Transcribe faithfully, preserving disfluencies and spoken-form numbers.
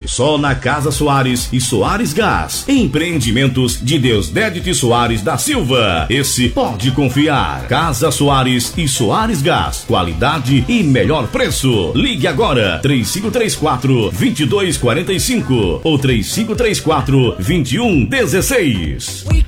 Só na Casa Soares e Soares Gás. Empreendimentos de Deusdedit Soares da Silva. Esse pode confiar. Casa Soares e Soares Gás. Qualidade e melhor preço. Ligue agora. três cinco três quatro, dois dois quatro cinco ou três cinco três quatro, dois um um seis.